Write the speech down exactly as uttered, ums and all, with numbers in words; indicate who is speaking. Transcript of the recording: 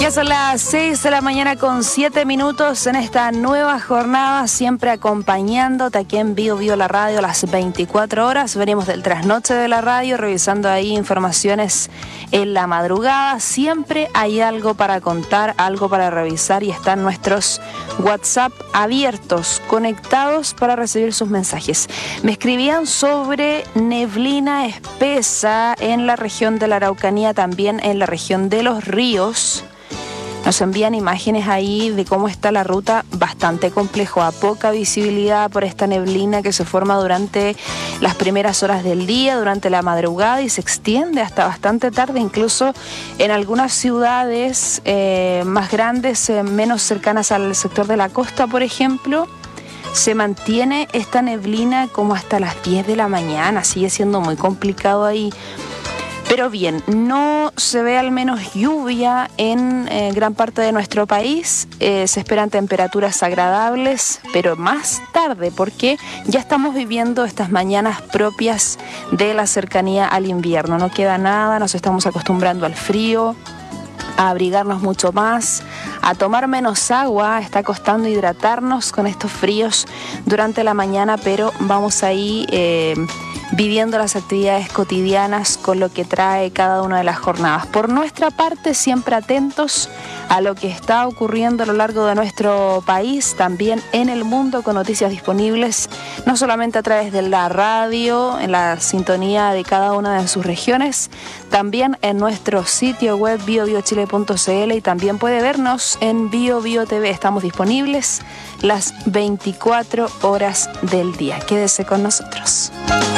Speaker 1: Ya son las seis de la mañana con siete minutos en esta nueva jornada, siempre acompañándote aquí en Bio Bio la Radio a las veinticuatro horas. Venimos del trasnoche de la radio, revisando ahí informaciones en la madrugada. Siempre hay algo para contar, algo para revisar y están nuestros WhatsApp abiertos, conectados para recibir sus mensajes. Me escribían sobre neblina espesa en la región de la Araucanía, también en la región de Los Ríos. Nos envían imágenes ahí de cómo está la ruta, bastante complejo, a poca visibilidad por esta neblina que se forma durante las primeras horas del día, durante la madrugada y se extiende hasta bastante tarde, incluso en algunas ciudades eh, más grandes, eh, menos cercanas al sector de la costa, por ejemplo. Se mantiene esta neblina como hasta las diez de la mañana, sigue siendo muy complicado ahí. Pero bien, no se ve al menos lluvia en eh, gran parte de nuestro país, eh, se esperan temperaturas agradables, pero más tarde, porque ya estamos viviendo estas mañanas propias de la cercanía al invierno. No queda nada, nos estamos acostumbrando al frío, a abrigarnos mucho más, a tomar menos agua, está costando hidratarnos con estos fríos durante la mañana, pero vamos ahí eh, viviendo las actividades cotidianas con lo que trae cada una de las jornadas. Por nuestra parte, siempre atentos a lo que está ocurriendo a lo largo de nuestro país, también en el mundo, con noticias disponibles, no solamente a través de la radio, en la sintonía de cada una de sus regiones, también en nuestro sitio web bio bio chile punto c l y también puede vernos en Bio Bio T V. Estamos disponibles las veinticuatro horas del día. Quédese con nosotros.